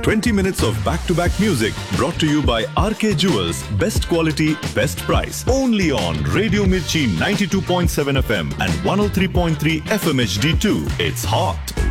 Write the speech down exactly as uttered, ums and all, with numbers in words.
twenty minutes of back-to-back music brought to you by R K Jewels. Best quality, best price. Only on Radio Mirchi ninety-two point seven F M and one oh three point three F M H D two. It's hot.